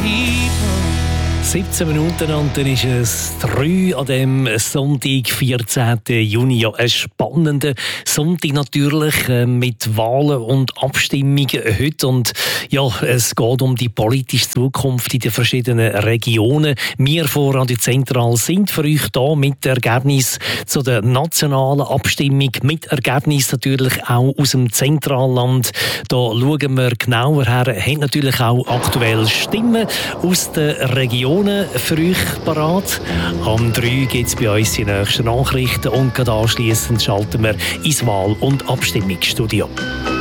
people. 17 Minuten und dann ist es 3 an dem Sonntag, 14. Juni. Ja, ein spannender Sonntag natürlich mit Wahlen und Abstimmungen heute. Und ja, es geht um die politische Zukunft in den verschiedenen Regionen. Wir von Radio Zentral sind für euch da mit Ergebnis zu der nationalen Abstimmung, mit Ergebnis natürlich auch aus dem Zentralland. Da schauen wir genauer her, haben natürlich auch aktuell Stimmen aus den Regionen für euch parat. Am 3 gibt es bei uns die nächsten Nachrichten und gerade anschliessend schalten wir ins Wahl- und Abstimmungsstudio.